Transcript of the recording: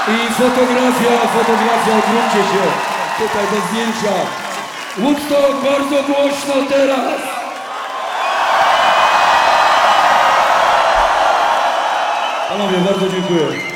I fotografia, odwróćcie się. Tutaj do zdjęcia. Woodstock, bardzo głośno teraz. Panowie, bardzo dziękuję.